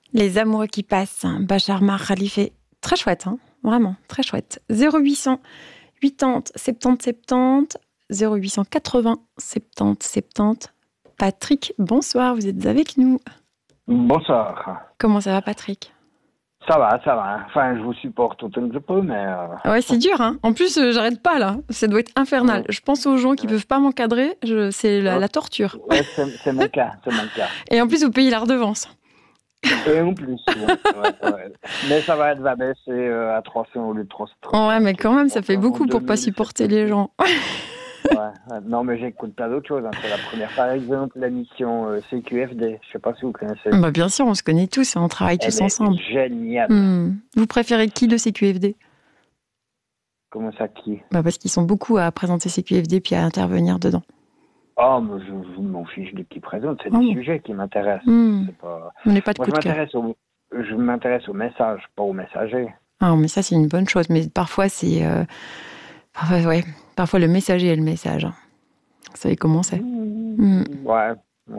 Les amoureux qui passent, Bachar Mar Khalife. Très chouette, hein, vraiment, très chouette. 0800 80 70 70, 0880 70 70. Patrick, bonsoir, vous êtes avec nous. Bonsoir. Comment ça va, Patrick ? Ça va. Enfin, je vous supporte autant que je peux, mais... Ouais, c'est dur, hein. En plus, j'arrête pas, là. Ça doit être infernal. Je pense aux gens qui peuvent pas m'encadrer, c'est la torture. Ouais, c'est mon cas, Et en plus, vous payez la redevance. Et en plus, ouais. Mais ça va, elle va baisser à 300 au lieu de 300. Ouais, mais quand même, ça fait beaucoup pour pas supporter les gens. Ouais. Non, mais j'écoute plein d'autres choses. C'est la première. Par exemple, la mission CQFD. Je sais pas si vous connaissez. Bah, bien sûr, on se connaît tous et on travaille tous ensemble. Génial. Vous préférez qui de CQFD ? Comment ça, qui ? Bah, parce qu'ils sont beaucoup à présenter CQFD puis à intervenir dedans. Oh, mais je m'en fiche de qui présente. C'est des sujets qui m'intéressent. C'est pas... On n'est pas de Moi, coup de cœur. Je m'intéresse au message, pas au messager. Ah, mais ça, c'est une bonne chose. Mais parfois, c'est... Parfois, le messager est le message. Vous savez comment c'est. Ouais.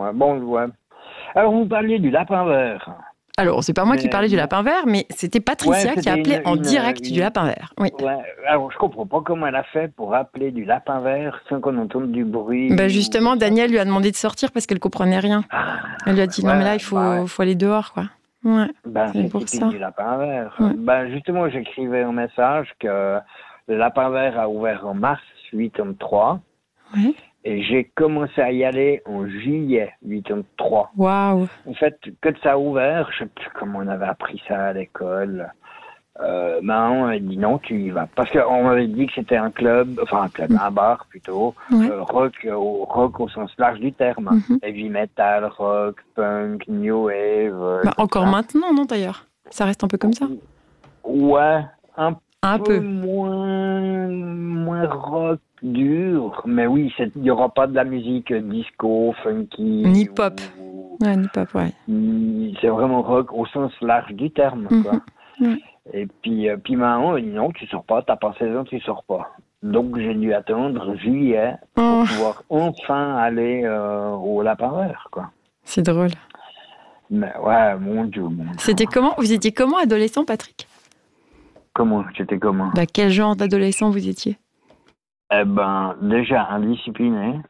Alors, vous parliez du lapin vert. Alors, c'est pas moi qui parlais du lapin vert, mais c'était Patricia qui a appelé en direct du lapin vert. Oui. Ouais. Alors, je comprends pas comment elle a fait pour appeler du lapin vert sans qu'on entende du bruit. Ben justement, Daniel lui a demandé de sortir parce qu'elle comprenait rien. Elle lui a dit non, mais là, il faut aller dehors, quoi. Ouais. C'est pour ça. Du lapin vert. Ouais. Justement, j'écrivais un message que le lapin vert a ouvert en mars 83. Ouais. Et j'ai commencé à y aller en juillet 83. Waouh. En fait, quand ça a ouvert, je sais plus comment on avait appris ça à l'école. On m'a dit non, tu y vas. Parce qu'on m'avait dit que c'était un bar plutôt, rock au sens large du terme. Heavy metal, rock, punk, new wave. Encore maintenant, non d'ailleurs. Ça reste un peu comme ça. Ouais, un peu peu moins rock dur, mais oui, il n'y aura pas de la musique disco, funky. Ni pop. Ouais, ni pop, ouais. C'est vraiment rock au sens large du terme, quoi. Et puis maman a dit non, tu sors pas, t'as pas 16 ans, tu sors pas. Donc j'ai dû attendre juillet pour pouvoir enfin aller au lapin vert, quoi. C'est drôle. Mais ouais, mon Dieu. C'était comment ? Vous étiez comment adolescent, Patrick ? J'étais comment ? Quel genre d'adolescent vous étiez ? Eh ben, déjà indiscipliné.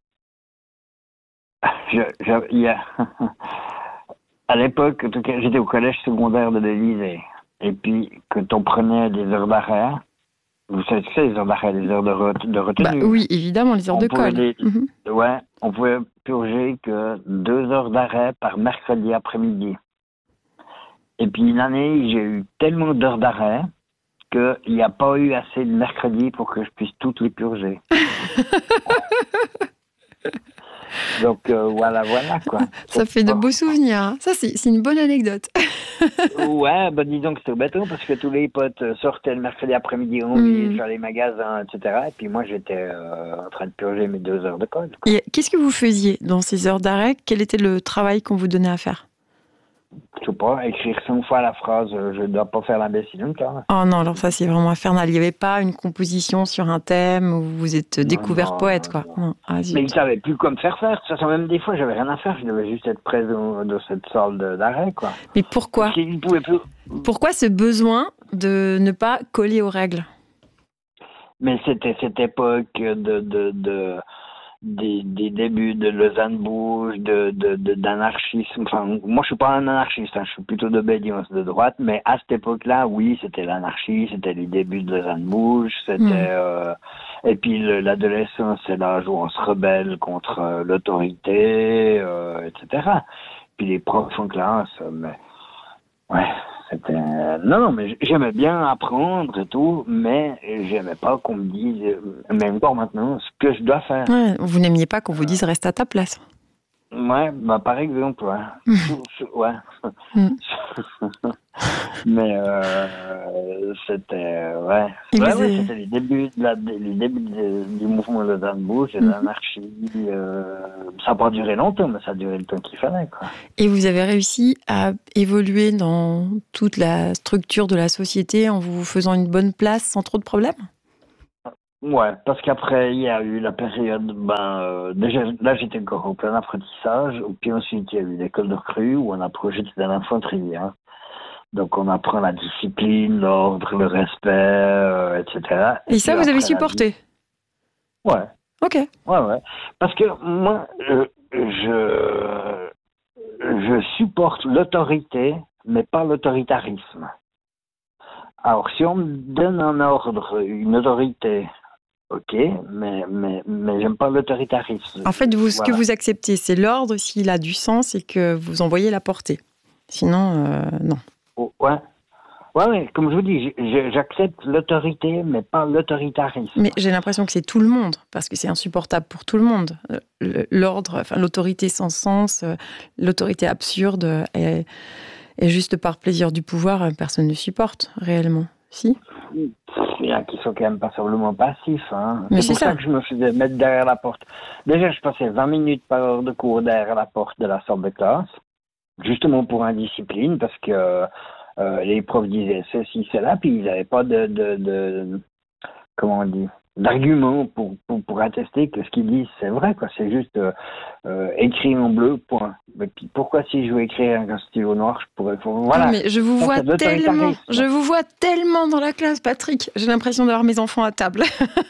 À l'époque, en tout cas, j'étais au collège secondaire de l'Élysée. Et puis, quand on prenait des heures d'arrêt, vous savez ce que c'est, les heures d'arrêt, les heures de retenue. Oui, évidemment, les heures de colle. Ouais, on pouvait purger que 2 heures d'arrêt par mercredi après-midi. Et puis, une année, j'ai eu tellement d'heures d'arrêt qu'il n'y a pas eu assez de mercredi pour que je puisse toutes les purger. Donc voilà quoi. Ça fait de beaux souvenirs. Hein. Ça, c'est une bonne anecdote. Ouais, disons que c'était béton parce que tous les potes sortaient le mercredi après-midi en ville, faire les magasins, etc. Et puis moi, j'étais en train de purger mes 2 heures de colle. Et qu'est-ce que vous faisiez dans ces heures d'arrêt ? Quel était le travail qu'on vous donnait à faire ? Je sais pas, écrire 5 fois la phrase « je dois pas faire l'imbécile ». Oh non, alors ça c'est vraiment infernal. Il n'y avait pas une composition sur un thème où vous êtes découvert poète, quoi. Non. Mais ils ne savaient plus quoi me faire. De toute façon, même des fois, j'avais rien à faire. Je devais juste être présent dans cette salle d'arrêt, quoi. Mais pourquoi ? Ils pouvaient plus... Pourquoi ce besoin de ne pas coller aux règles ? Mais c'était cette époque des débuts de Lausanne Bouge, d'anarchisme. Enfin, moi, je suis pas un anarchiste, je suis plutôt d'obédience de droite, mais à cette époque-là, oui, c'était l'anarchie, c'était les débuts de Lausanne Bouge, c'était... Et puis, l'adolescence, c'est l'âge où on se rebelle contre l'autorité, etc. Puis les profs en classe, mais... Ouais, c'était... Non, mais j'aimais bien apprendre et tout, mais j'aimais pas qu'on me dise, même encore maintenant, ce que je dois faire. Ouais, vous n'aimiez pas qu'on vous dise « reste à ta place ». Ouais, par exemple, ouais. Ouais. Mais c'était... Ouais. C'était les débuts, du mouvement Lausanne Bouge et de l'anarchie. Ça n'a pas duré longtemps, mais ça a duré le temps qu'il fallait, quoi. Et vous avez réussi à évoluer dans toute la structure de la société en vous faisant une bonne place sans trop de problèmes ? Ouais, parce qu'après, il y a eu la période, déjà, là, j'étais encore en plein apprentissage, puis ensuite, il y a eu l'école de recrue, où on a projeté dans l'infanterie, hein. Donc on apprend la discipline, l'ordre, le respect, etc. Et ça, vous avez supporté? Ouais. Ok. Ouais. Parce que moi, je supporte l'autorité, mais pas l'autoritarisme. Alors, si on me donne un ordre, une autorité, ok, mais j'aime pas l'autoritarisme. En fait, ce que vous acceptez, c'est l'ordre s'il a du sens et que vous envoyez la portée. Sinon, non. Ouais, comme je vous dis, j'accepte l'autorité, mais pas l'autoritarisme. Mais j'ai l'impression que c'est tout le monde, parce que c'est insupportable pour tout le monde. L'ordre, enfin l'autorité sans sens, l'autorité absurde, et juste par plaisir du pouvoir, personne ne supporte réellement. Si? Il y en a qui sont quand même passablement passifs. Hein. Mais c'est pour ça que je me faisais mettre derrière la porte. Déjà, je passais 20 minutes par heure de cours derrière la porte de la salle de classe, justement pour indiscipline, parce que les profs disaient ceci, cela, puis ils n'avaient pas comment on dit, d'arguments pour attester que ce qu'ils disent c'est vrai, quoi. C'est juste écrit en bleu, point. Mais puis pourquoi si je veux écrire avec un stylo noir, je pourrais. Voilà. Non, mais je vous vois tellement dans la classe, Patrick. J'ai l'impression d'avoir mes enfants à table.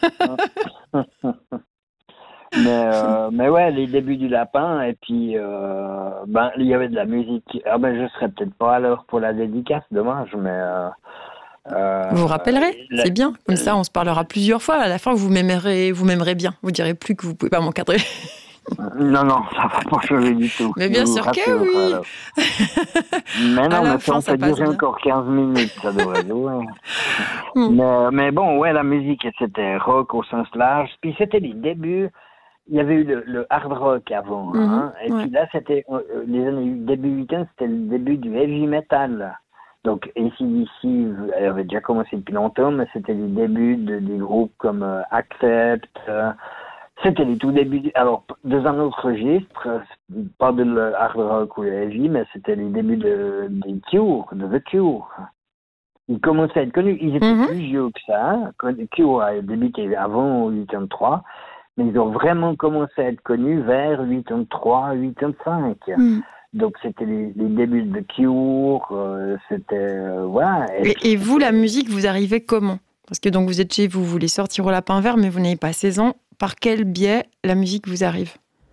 Mais ouais, les débuts du lapin, et puis il y avait de la musique. Je serais peut-être pas à l'heure pour la dédicace, dommage, mais vous vous rappellerez, c'est bien. Comme ça, on se parlera plusieurs fois. À la fin, vous m'aimerez bien. Vous direz plus que vous pouvez pas m'encadrer. Non, ça va pas changer du tout. Mais bien sûr que oui. Mais non, mais ça peut durer encore 15 minutes, ça devrait durer. Mais bon, ouais, la musique, c'était rock au sens large. Puis c'était les débuts. Il y avait eu le hard rock avant, hein, et puis là, c'était les années début 80, c'était le début du heavy metal. Donc, AC/DC avait déjà commencé depuis longtemps, mais c'était les débuts des groupes comme Accept. C'était les tout débuts, alors, dans un autre registre, pas de le hard rock ou le heavy, mais c'était les débuts de The Cure. Ils commençaient à être connus, ils étaient plus vieux que ça. Cure a débuté avant 83. Mais ils ont vraiment commencé à être connus vers 83, 85. Donc, c'était les débuts de Cure, c'était... voilà. Et vous, la musique, vous arrivez comment? Parce que donc vous êtes chez vous voulez sortir au lapin vert, mais vous n'avez pas 16 ans. Par quel biais la musique vous arrive?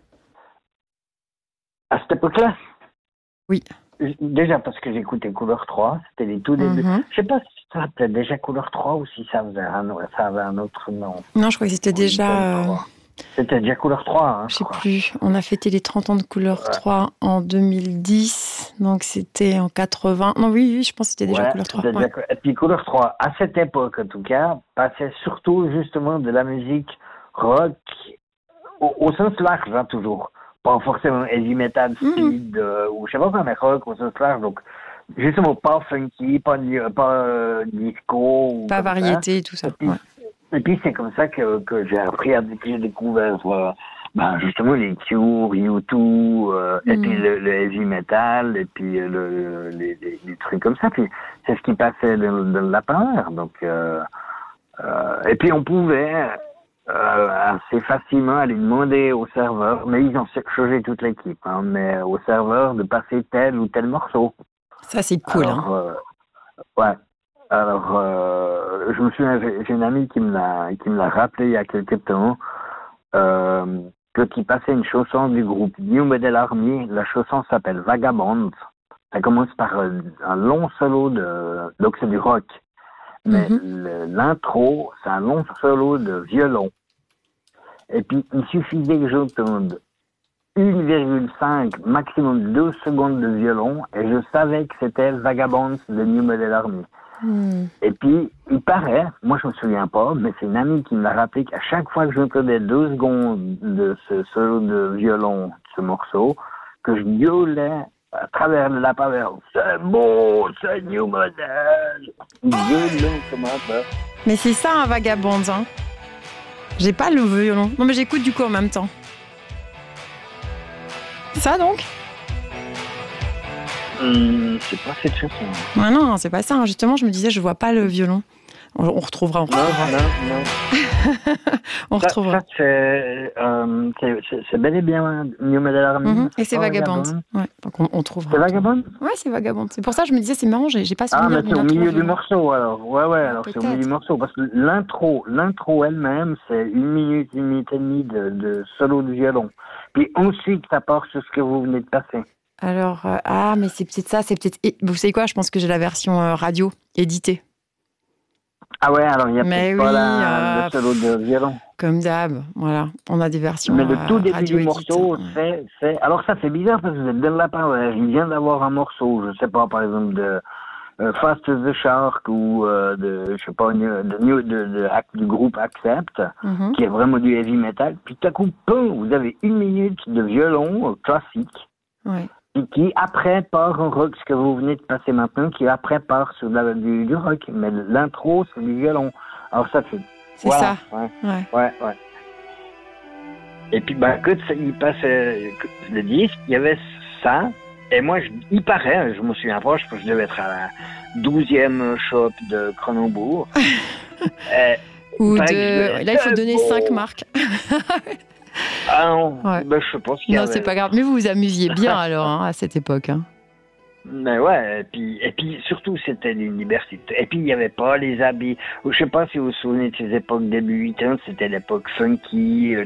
À cette époque-là? Oui. Déjà parce que j'écoutais Couleur 3, c'était les tout débuts. Je sais pas si ça s'appelait déjà Couleur 3 ou si ça avait un autre nom. Non, je crois que c'était déjà... C'était déjà Couleur 3. Hein, je sais plus. On a fêté les 30 ans de Couleur 3 en 2010. Donc c'était en 80. Non, oui, je pense que c'était déjà Couleur 3. Déjà... Et puis Couleur 3, à cette époque en tout cas, passait surtout justement de la musique rock au sens large, hein, toujours. Pas forcément heavy metal, speed, ou je sais pas quoi, mais rock au sens large. Donc justement pas funky, pas disco. Pas variété, tout ça. Et puis c'est comme ça que j'ai appris, que j'ai découvert justement les Cure, U2, et puis le heavy metal, et puis les trucs comme ça. Puis c'est ce qui passait dans le lapin vert. Donc, et puis on pouvait assez facilement aller demander au serveur, mais ils ont changé toute l'équipe, hein, mais au serveur de passer tel ou tel morceau. Ça c'est cool. Alors, ouais. Alors, je me souviens, j'ai une amie qui me l'a rappelé il y a quelques temps, qu'il passait une chanson du groupe New Model Army. La chanson s'appelle Vagabond. Ça commence par un long solo donc c'est du rock. Mais l'intro, c'est un long solo de violon. Et puis, il suffisait que j'entende 1,5, maximum 2 secondes de violon, et je savais que c'était Vagabond de New Model Army. Et puis, il paraît, moi je me souviens pas, mais c'est une amie qui me l'a rappelé qu'à chaque fois que je entendais 2 secondes de ce solo de violon, de ce morceau, que je gueulais à travers le lapin vert. C'est beau, c'est New Model. Violon, comment ça? Mais c'est ça un vagabond, hein. J'ai pas le violon. Non mais j'écoute du coup en même temps. Ça donc? C'est pas cette chanson. Non, c'est pas ça. Justement, je me disais, je vois pas le violon. On retrouvera. Non. On retrouvera. Ça, c'est bel et bien New Metal Army. Et c'est Vagabond. Ouais, donc on trouvera. C'est Vagabond? Ouais, c'est Vagabond. C'est pour ça que je me disais, c'est marrant, j'ai pas Ah, souvenir mais c'est au milieu du violente. morceau, alors. Ouais, alors c'est au milieu du morceau. Parce que l'intro elle-même, c'est 1 minute et demie de solo de violon. Puis ensuite, ça part sur ce que vous venez de passer. Alors, mais c'est peut-être ça, Vous savez quoi, je pense que j'ai la version radio, éditée. Ah ouais, alors il n'y a peut-être pas le solo de violon. Comme d'hab, voilà. On a des versions mais le tout début du morceau, ouais. c'est... Alors ça, c'est bizarre parce que vous êtes dans le lapin. Il vient d'avoir un morceau, je sais pas, par exemple, de Fast as the Shark ou de, je sais pas, du groupe Accept, qui est vraiment du heavy metal. Puis tout à coup, vous avez 1 minute de violon classique. Ouais. Et qui après part en rock, ce que vous venez de passer maintenant, qui après part sur du rock. Mais l'intro, c'est du violon. Alors ça, c'est voilà, ça. Ouais. Et puis, quand il passait le disque, il y avait ça. Et moi, il paraît, je me souviens pas, je pense que je devais être à la 12e shop de Cronenbourg. Là, il faut donner 5 marques. Ah non, je sais pas ce qu'il y avait. Non, c'est pas grave. Mais vous vous amusiez bien alors, à cette époque. Mais ouais, et puis surtout, c'était une liberté. Et puis, il n'y avait pas les habits. Je sais pas si vous vous souvenez de ces époques début 80, c'était l'époque funky,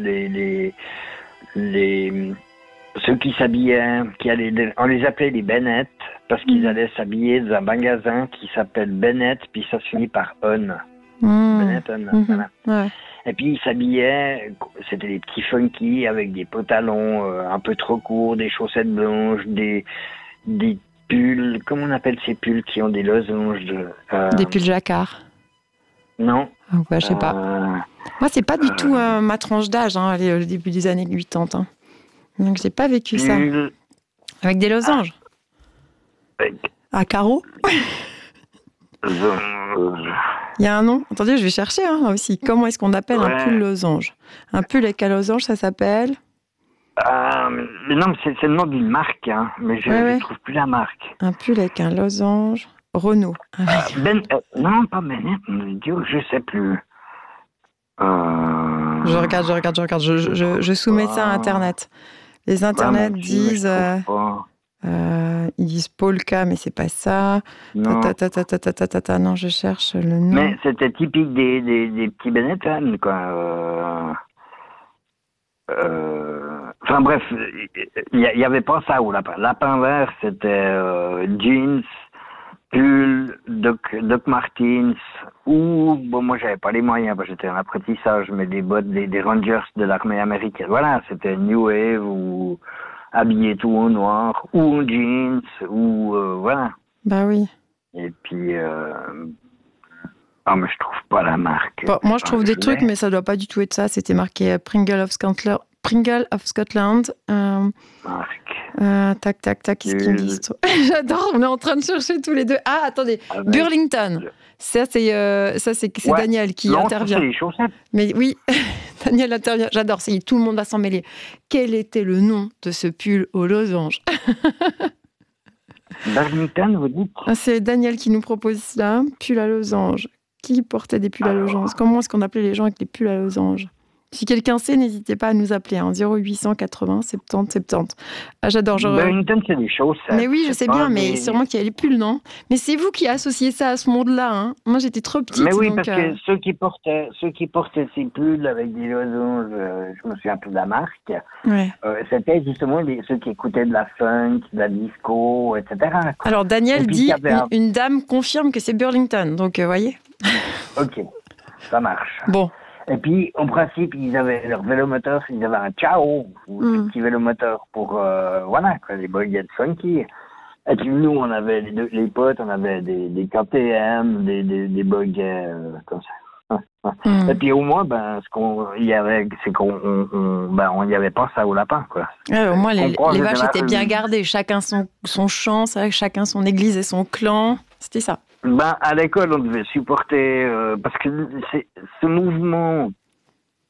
ceux qui s'habillaient, on les appelait les Bennett, parce qu'ils allaient s'habiller dans un magasin qui s'appelle Bennett, puis ça se finit par On. Bennett On, voilà. Ouais. Et puis ils s'habillaient, c'était des petits funky avec des pantalons un peu trop courts, des chaussettes blanches, des pulls, comment on appelle ces pulls qui ont des losanges des pulls jacquard. Non. Je sais pas. Moi, c'est pas du tout ma tranche d'âge, le début des années 80. Donc, j'ai pas vécu ça. Avec des losanges. À carreaux. Il y a un nom. Attendez, je vais chercher aussi. Comment est-ce qu'on appelle un pull losange? Un pull avec un losange, ça s'appelle... mais non, c'est le nom d'une marque, mais je ne trouve plus la marque. Un pull avec un losange. Renault. Non, pas Bennett, je sais plus. Je regarde. Je soumets ça à Internet. Les Internets disent... ils disent Polka, mais c'est pas ça. Non. Non, je cherche le nom. Mais c'était typique des petits Benetton, quoi. Enfin bref, il y avait pas ça au lapin. Lapin vert, c'était jeans, pull, Doc Martens, ou moi j'avais pas les moyens, parce que j'étais en apprentissage, mais des bottes des Rangers de l'armée américaine. Voilà, c'était New Wave ou habillé tout en noir, ou en jeans, ou voilà. Bah oui. Et puis, mais je trouve pas la marque. Bon, moi je trouve des trucs, mais ça doit pas du tout être ça. C'était marqué Pringle of Scotland. Marque. Tac, qu'est-ce qu'ils me disent? J'adore, on est en train de chercher tous les deux. Ah, attendez, Burlington. Ça, c'est Daniel qui intervient. C'est les chaussettes. Mais oui, Daniel intervient. J'adore, tout le monde va s'en mêler. Quel était le nom de ce pull aux losanges? Burlington, vous dites? C'est Daniel qui nous propose ça. Pull à losanges. Qui portait des pulls à losanges? Comment est-ce qu'on appelait les gens avec les pulls à losanges? Si quelqu'un sait, n'hésitez pas à nous appeler. 0880 70 70. Ah, j'adore. Burlington, c'est des chaussettes. Mais oui, je sais bien, mais sûrement qu'il y a les pulls, non? Mais c'est vous qui associez ça à ce monde-là. Moi, j'étais trop petite. Mais oui, donc, parce que ceux qui portaient ces pulls avec des losanges, je me souviens plus de la marque, c'était justement ceux qui écoutaient de la funk, de la disco, etc. Alors, Daniel dit, une dame confirme que c'est Burlington. Donc, voyez. Ok, ça marche. Bon. Et puis, en principe, ils avaient leur vélomoteur, ils avaient un Ciao, ou un petit vélomoteur pour, les boguettes funky. Et puis, nous, on avait les potes, on avait des KTM, des boguettes comme ça. Et puis, au moins, il y avait pas ça au lapin, quoi. Au moins, les vaches étaient bien gardées. Chacun son champ, chacun son église et son clan. C'était ça. À l'école, on devait supporter, parce que ce mouvement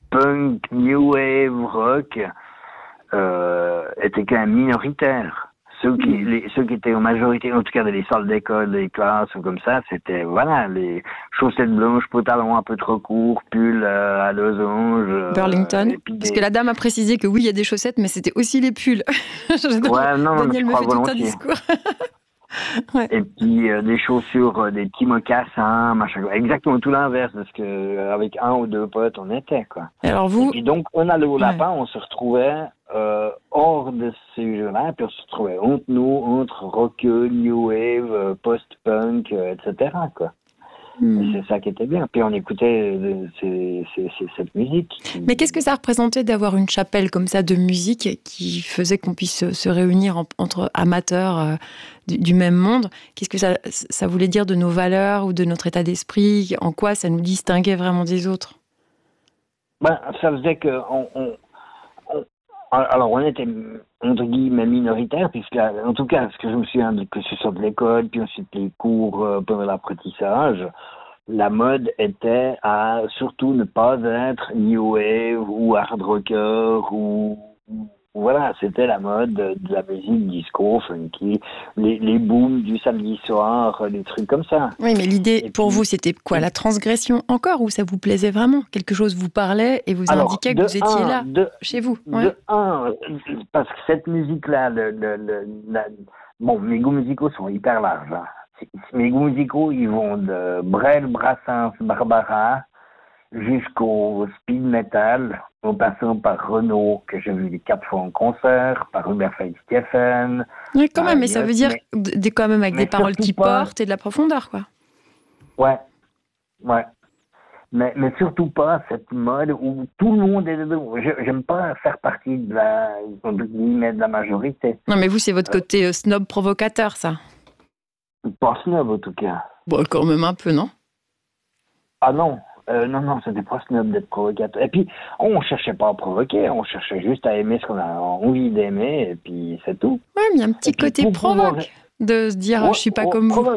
punk, new wave, rock, était quand même minoritaire. ceux qui étaient en majorité, en tout cas dans les salles d'école, les classes ou comme ça, c'était, voilà, les chaussettes blanches, pantalons un peu trop courts, pull à losange. Burlington. Parce que la dame a précisé que oui, il y a des chaussettes, mais c'était aussi les pulls. Ouais, non, Daniel me fait tout un volontiers. discours. Ouais. Et puis des chaussures, des petits mocassins, machin. Exactement tout l'inverse de ce que avec un ou deux potes on était, quoi. Et alors vous. Et puis donc on allait au lapin, on se retrouvait hors de ces jeux-là, puis on se retrouvait entre nous, entre rock, new wave, post-punk, etc. quoi. Et c'est ça qui était bien. Puis on écoutait cette musique. Mais qu'est-ce que ça représentait d'avoir une chapelle comme ça de musique qui faisait qu'on puisse se réunir entre amateurs du même monde? Qu'est-ce que ça voulait dire de nos valeurs ou de notre état d'esprit? En quoi ça nous distinguait vraiment des autres? Ben, ça faisait que alors on était entre guillemets minoritaires, puisque en tout cas ce que je me souviens, que ce soit de l'école, puis ensuite les cours pendant l'apprentissage, la mode était à surtout ne pas être new wave ou hard rocker ou voilà, c'était la mode de la musique disco, funky, les booms du samedi soir, des trucs comme ça. Oui, mais l'idée pour vous, c'était quoi? La transgression encore, ou ça vous plaisait vraiment? Quelque chose vous parlait et vous indiquait que vous étiez là, chez vous? Ouais. Parce que cette musique-là, bon, mes goûts musicaux sont hyper larges. Hein. Mes goûts musicaux, ils vont de Brel, Brassens, Barbara, jusqu'au speed metal, en passant par Renaud, que j'ai vu 4 fois en concert, par Hubert Stephen. Oui, quand même, mais ça veut dire quand même avec des paroles qui portent et de la profondeur, quoi. Ouais. Mais surtout pas cette mode où tout le monde est dedans. J'aime pas faire partie de la majorité. Non, mais vous, c'est votre côté snob provocateur, ça. Pas snob, en tout cas. Bon, quand même un peu, non? Ah non. Non, c'était pas snob d'être provocateur. Et puis, on cherchait pas à provoquer, on cherchait juste à aimer ce qu'on a envie d'aimer, et puis c'est tout. Ouais, mais il y a un petit côté provoque de se dire, je suis pas comme vous.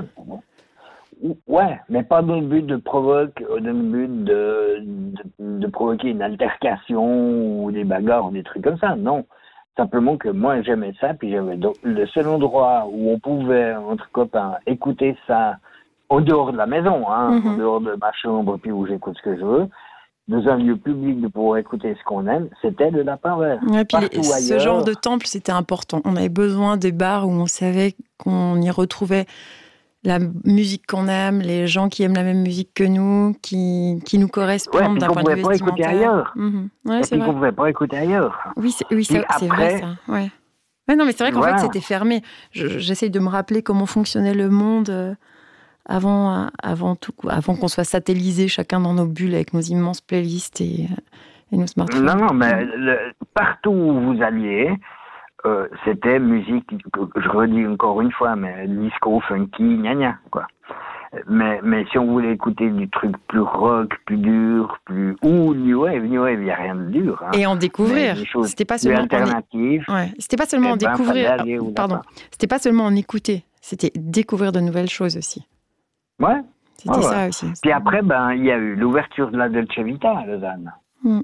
Ouais, mais pas dans le but de provoquer, dans le but de provoquer une altercation ou des bagarres ou des trucs comme ça, non. Simplement que moi, j'aimais ça, puis j'avais le seul endroit où on pouvait, entre copains, écouter ça, en dehors de la maison, hein, en dehors de ma chambre, puis où j'écoute ce que je veux, dans un lieu public de pouvoir écouter ce qu'on aime, c'était le Lapin Vert. Ouais, puis ce genre de temple, c'était important. On avait besoin des bars où on savait qu'on y retrouvait la musique qu'on aime, les gens qui aiment la même musique que nous, qui nous correspondent d'un point de vue vestimentaire. Et puis qu'on ne pouvait pas écouter ailleurs. Oui, c'est vrai ça. Ouais, non, mais c'est vrai qu'en fait, c'était fermé. J'essaye de me rappeler comment fonctionnait le monde avant qu'on soit satellisés chacun dans nos bulles avec nos immenses playlists et nos smartphones. Non, mais partout où vous alliez, c'était musique, je redis encore une fois, mais disco, funky, gna quoi. Mais si on voulait écouter du truc plus rock, plus dur, ou new wave, il n'y a rien de dur. Hein. Et en découvrir. C'était pas seulement c'était pas seulement en découvrir. C'était pas seulement en écouter. C'était découvrir de nouvelles choses aussi. Ouais. C'était ça aussi. Puis après, il y a eu l'ouverture de la Dolce Vita à Lausanne.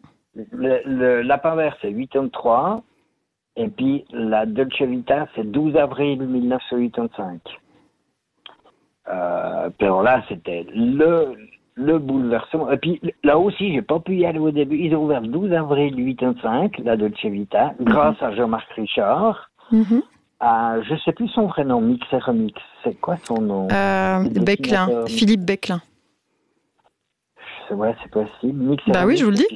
Le Lapin Vert, c'est 83. Et puis la Dolce Vita, c'est 12 avril 1985. Puis alors là, c'était le bouleversement. Et puis là aussi, j'ai pas pu y aller au début. Ils ont ouvert le 12 avril 1985, la Dolce Vita, grâce à Jean-Marc Richard. Je sais plus son vrai nom, Mixer Remix. C'est quoi son nom? Becklin, Philippe Becklin. Ouais, c'est possible. Mixer bah oui, je vous le dis.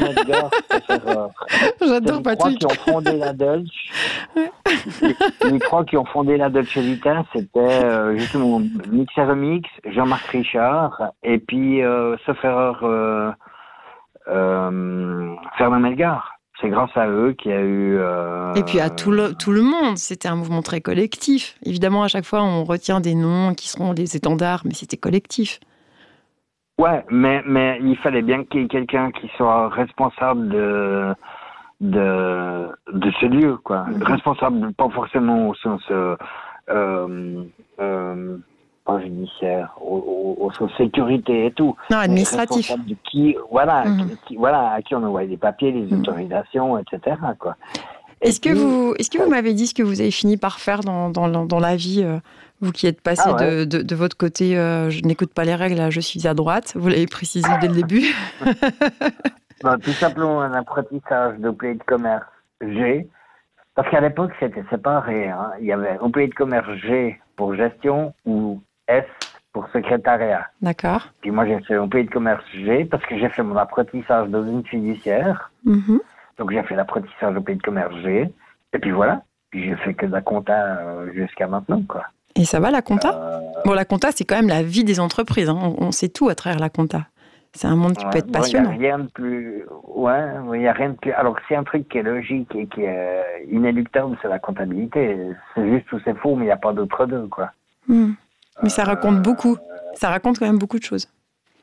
J'adore Patrick. Qui ont fondé la Dolce. Les trois qui ont fondé la Dolce Vita, c'était justement Mixer Remix, Jean-Marc Richard, et puis sauf erreur, Fernand Melgar. C'est grâce à eux qu'il y a eu... Et puis à tout le monde. C'était un mouvement très collectif. Évidemment, à chaque fois, on retient des noms qui seront des étendards, mais c'était collectif. Ouais, mais il fallait bien qu'il y ait quelqu'un qui soit responsable de ce lieu, quoi. Responsable, pas forcément au sens... pas judiciaire, au sens sécurité et tout. Non, administratif. Responsable de qui, à qui on envoie les papiers, les autorisations, etc., quoi. Est-ce que vous m'avez dit ce que vous avez fini par faire dans la vie, vous qui êtes passé de votre côté, je n'écoute pas les règles, je suis à droite, vous l'avez précisé dès le début. Tout simplement un apprentissage de plaies de commerce G, parce qu'à l'époque c'était séparé. Hein. Il y avait au plaies de commerce G pour gestion ou S pour secrétariat. D'accord. Puis moi j'ai fait au plaies de commerce G parce que j'ai fait mon apprentissage dans une fiduciaire. Mm-hmm. Donc j'ai fait l'apprentissage au plaies de commerce G, et puis voilà. Puis j'ai fait que de la compta jusqu'à maintenant, quoi. Et ça va, la compta? Bon, la compta, c'est quand même la vie des entreprises. Hein. On sait tout à travers la compta. C'est un monde qui peut être passionnant. Il n'y a rien de plus... il y a rien de plus... Alors, c'est un truc qui est logique et qui est inéluctable, c'est la comptabilité. C'est juste ou c'est faux, mais il n'y a pas d'autre deux, quoi. Mais ça raconte beaucoup. Ça raconte quand même beaucoup de choses.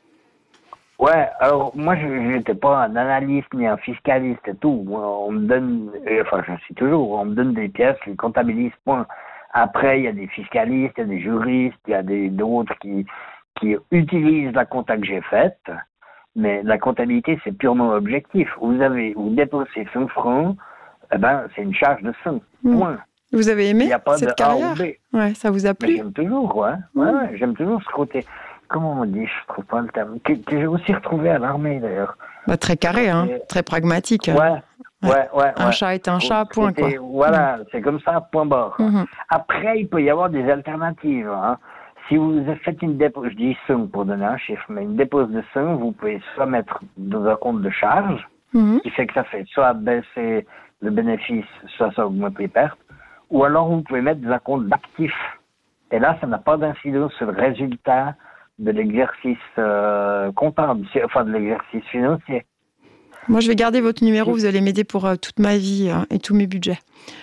Ouais, alors, moi, je n'étais pas un analyste ni un fiscaliste et tout. Moi, on me donne... Enfin, je suis toujours... On me donne des pièces, je les comptabilise, point. Après, il y a des fiscalistes, il y a des juristes, il y a d'autres qui utilisent la compta que j'ai faite, mais la comptabilité, c'est purement objectif. Vous déposez 5 francs, c'est une charge de 5. Point. Vous avez aimé cette carrière? Ouais, ça vous a plu? Mais j'aime toujours, ouais, j'aime toujours ce côté. Comment on dit? Je trouve pas le terme. Que j'ai aussi retrouvé à l'armée, d'ailleurs. Très carré, très pragmatique. Ouais. Un chat est un chat, point, quoi. Voilà, c'est comme ça, point barre. Après, il peut y avoir des alternatives. Hein. Si vous faites une dépose, je dis 5 pour donner un chiffre, mais une dépose de 5, vous pouvez soit mettre dans un compte de charge, qui fait que ça fait soit baisser le bénéfice, soit ça augmente les pertes, ou alors vous pouvez mettre dans un compte d'actifs. Et là, ça n'a pas d'incidence sur le résultat de l'exercice comptable, enfin de l'exercice financier. Moi, je vais garder votre numéro, vous allez m'aider pour toute ma vie et tous mes budgets.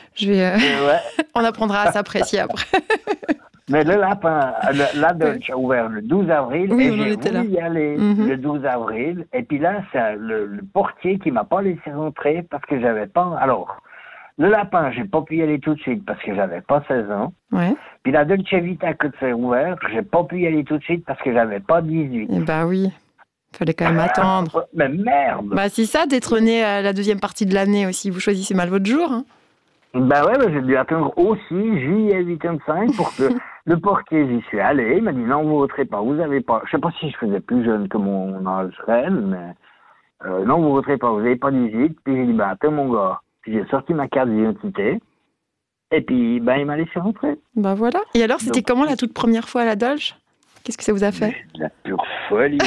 On apprendra à s'apprécier après. Mais le lapin, la Dutch a ouvert le 12 avril et j'ai voulu y aller le 12 avril. Et puis là, c'est le portier qui m'a pas laissé rentrer parce que j'avais pas... Alors, le lapin, j'ai pas pu y aller tout de suite parce que j'avais pas 16 ans. Ouais. Puis la Dolce Vita que c'est ouvert, j'ai pas pu y aller tout de suite parce que j'avais pas 18. Eh oui. Fallait quand même attendre. Mais merde! C'est ça, d'être né à la deuxième partie de l'année aussi. Vous choisissez mal votre jour. Hein. J'ai dû attendre aussi juillet 85 pour que le portier, j'y suis allé. Il m'a dit non, vous voterez pas. Vous avez pas. Je sais pas si je faisais plus jeune que mon âge réel, mais non, vous voterez pas. Vous avez pas 18. Puis j'ai dit attends mon gars. Puis j'ai sorti ma carte d'identité. Et puis il m'a laissé rentrer. Voilà. Et alors, c'était comment la toute première fois à la Dolce? Qu'est-ce que ça vous a fait? La pure folie.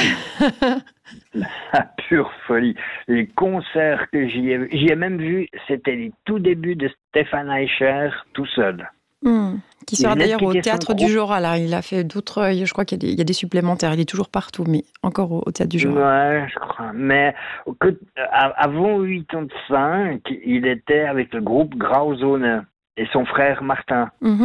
La pure folie. Les concerts que j'y ai même vu, c'était les tout débuts de Stéphane Eicher tout seul. Qui sera d'ailleurs au Théâtre du Jura, là. Il a fait d'autres... Je crois qu'il y a des supplémentaires. Il est toujours partout, mais encore au Théâtre du Jura. Ouais, je crois. Mais avant 85, il était avec le groupe Grauzone et son frère Martin.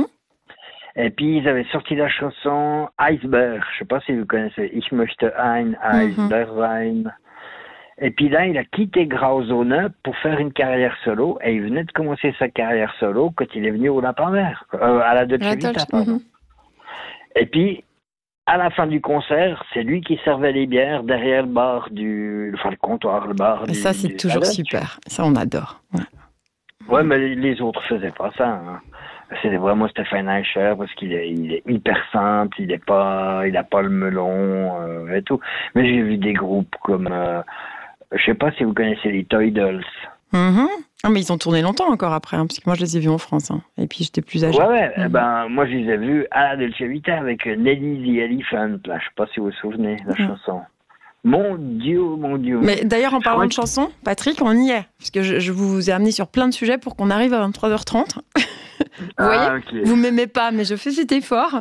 Et puis, ils avaient sorti la chanson Eisberg. Je sais pas si vous connaissez. Ich möchte ein Eisberg sein. Et puis là, il a quitté Grauzone pour faire une carrière solo. Et il venait de commencer sa carrière solo quand il est venu au Lapin Vert. À la Dolce Vita, pardon. Et puis, à la fin du concert, c'est lui qui servait les bières derrière le bar le comptoir, le bar. Et ça, c'est toujours super. Ça, on adore. Ouais, mais les autres faisaient pas ça. Hein. C'était vraiment Stéphane Eicher parce qu'il est hyper simple, il a pas le melon et tout. Mais j'ai vu des groupes comme, je sais pas si vous connaissez les Toy Dolls. Ah, mais ils ont tourné longtemps encore après, parce que moi je les ai vus en France. Et puis j'étais plus âgée. Ouais. Moi je les ai vus à la Dolce Vita avec Nelly the Elephant. Là, je sais pas si vous vous souvenez de la chanson. Mon Dieu. Mais d'ailleurs, en parlant de chansons, Patrick, on y est. Parce que je vous ai amené sur plein de sujets pour qu'on arrive à 23h30. Vous voyez, okay. Vous m'aimez pas, mais je fais cet effort.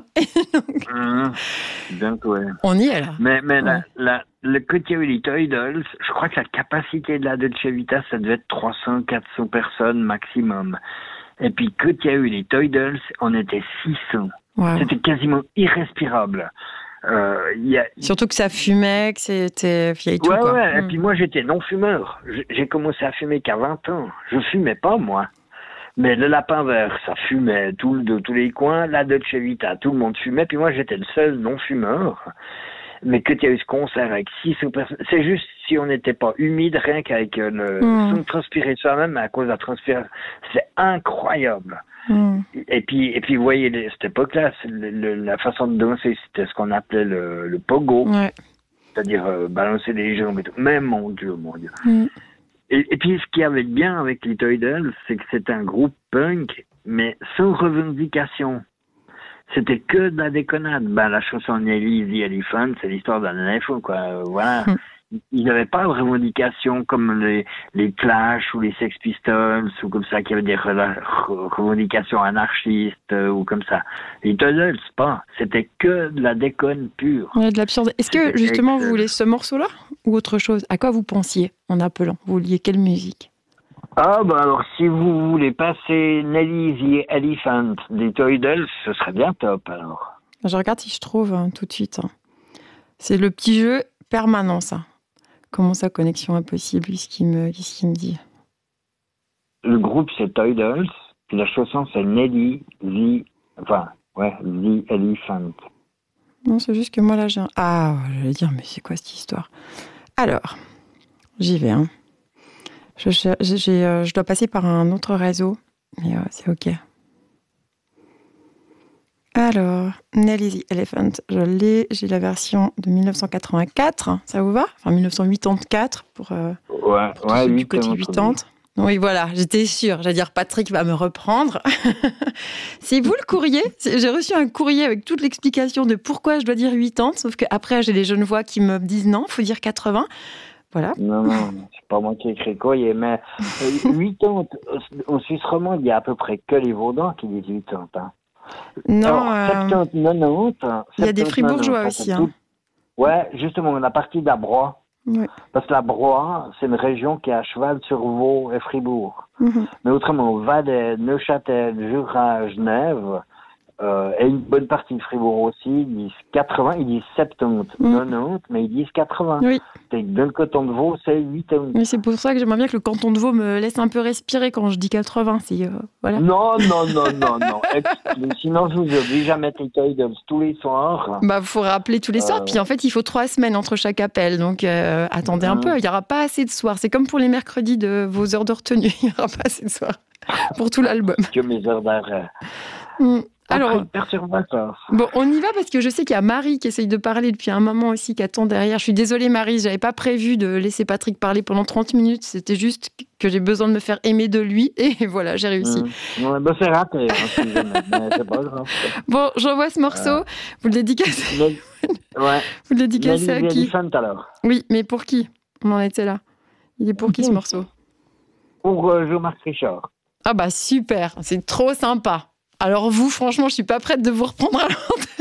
Donc, ouais. On y est, là. Mais le côté les Toy Dolls, je crois que la capacité de la Dolce Vita, ça devait être 300-400 personnes maximum. Et puis, quand il y a eu les Toy Dolls, on était 600. Wow. C'était quasiment irrespirable. Surtout que ça fumait, que c'était vieille tout. Ouais. Et puis moi, j'étais non-fumeur. J'ai commencé à fumer qu'à 20 ans. Je fumais pas, moi. Mais le Lapin Vert, ça fumait de tous les coins. La Dolce Vita, tout le monde fumait. Puis moi, j'étais le seul non-fumeur. Mais que tu as eu ce concert avec 600 personnes, c'est juste si on n'était pas humide, rien qu'avec sans transpirer soi-même, à cause de la transpiration, c'est incroyable. Et puis, vous voyez, cette époque-là, la façon de danser, c'était ce qu'on appelait le pogo. Ouais. C'est-à-dire balancer les jambes et tout. Mais mon Dieu. Et puis, ce qui avait de bien avec les Toy Dolls, c'est que c'était un groupe punk, mais sans revendication. C'était que de la déconnade. La chanson Nelly the Elephant, c'est l'histoire d'un éléphant, quoi. Voilà. Ils n'avaient pas de revendication comme les Clash ou les Sex Pistols ou comme ça, qui avaient des revendications anarchistes ou comme ça. Les Toy Dolls, pas. C'était que de la déconne pure. Ouais, de l'absurde. Est-ce que justement vous voulez ce morceau-là ou autre chose? À quoi vous pensiez en appelant? Vous vouliez quelle musique? Alors si vous voulez passer Nelly the Elephant des Toy Dolls, ce serait bien top alors. Je regarde si je trouve tout de suite. C'est le petit jeu permanent, ça. Comment ça, connexion impossible? Qu'est-ce qu'il me dit? Le groupe, c'est Toy Dolls, puis la chanson, c'est Nelly the Elephant. Non, c'est juste que moi, là, j'ai un... Ah, j'allais dire, mais c'est quoi cette histoire? Alors, j'y vais, hein. Je dois passer par un autre réseau, mais c'est OK. Alors, Nelly the Elephant, je l'ai. J'ai la version de 1984. Ça vous va? Enfin, 1984 pour ceux du côté 80. Oui, voilà, j'étais sûre. J'allais dire, Patrick va me reprendre. C'est vous le courrier? J'ai reçu un courrier avec toute l'explication de pourquoi je dois dire 80, sauf qu'après, j'ai les jeunes voix qui me disent non, il faut dire 80. Voilà. Non, c'est pas moi qui ai écrit le courrier, mais 80, en Suisse romande, il y a à peu près que les Vaudans qui disent 80. Hein. Non, 70, 90. Il y a des fribourgeois aussi. Hein. Ouais, justement, la partie de la Broye. Ouais. Parce que la Broye, c'est une région qui est à cheval sur Vaud et Fribourg. Mais autrement, Valais, Neuchâtel, Jura, Genève, et une bonne partie de Fribourg aussi, ils disent 80, ils disent 70, 90, mais ils disent 80. Oui. Dans le canton de Vaud, c'est 80. Oui, c'est pour ça que j'aimerais bien que le canton de Vaud me laisse un peu respirer quand je dis 80. Voilà. Non. Sinon, je vous oblige à mettre les Toy Dolls tous les soirs. Il faut rappeler tous les soirs. Puis en fait, il faut 3 semaines entre chaque appel. Donc, attendez un peu. Il n'y aura pas assez de soirs. C'est comme pour les mercredis de vos heures de retenue. Il n'y aura pas assez de soirs pour tout l'album. Que mes heures d'arrêt. Alors, perturbateur. Bon, on y va parce que je sais qu'il y a Marie qui essaye de parler depuis un moment aussi, qui attend derrière. Je suis désolée Marie, j'avais pas prévu de laisser Patrick parler pendant 30 minutes. C'était juste que j'ai besoin de me faire aimer de lui et voilà, j'ai réussi. C'est raté, mais c'est pas grave. Bon, j'envoie ce morceau. Vous le dédicacez. Vous le dédicacez à qui? Alors. Oui, mais pour qui? On en était là. Il est pour qui ce morceau? Pour Jean-Marc Richard. Ah bah super, c'est trop sympa. Alors vous, franchement, je suis pas prête de vous reprendre à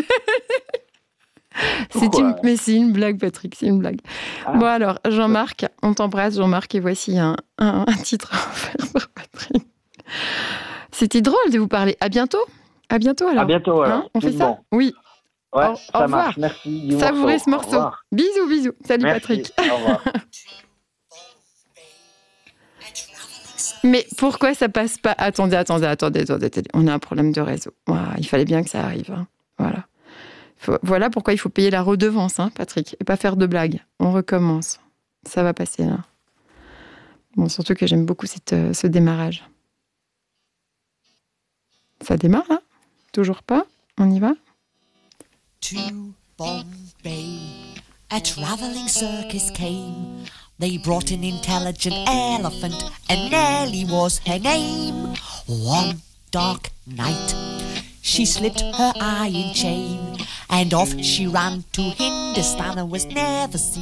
l'antenne. Mais c'est une blague, Patrick, c'est une blague. Bon alors, Jean-Marc, on t'embrasse, Jean-Marc, et voici un titre offert pour Patrick. C'était drôle de vous parler. À bientôt. À bientôt alors. À bientôt alors. Hein, on fait ça? Oui. Ouais, au revoir. Marche. Merci. Savourez ce morceau. Bisous. Salut Merci. Patrick. Au revoir. Mais pourquoi ça passe pas? Attendez. On a un problème de réseau. Il fallait bien que ça arrive. Hein. Voilà. Voilà pourquoi il faut payer la redevance, hein, Patrick, et pas faire de blagues. On recommence. Ça va passer là. Bon, surtout que j'aime beaucoup ce démarrage. Ça démarre là? Toujours pas? On y va? To Bombay, a travelling circus came. They brought an intelligent elephant, and Nellie was her name. One dark night, she slipped her iron chain, and off she ran to Hindustan and was never seen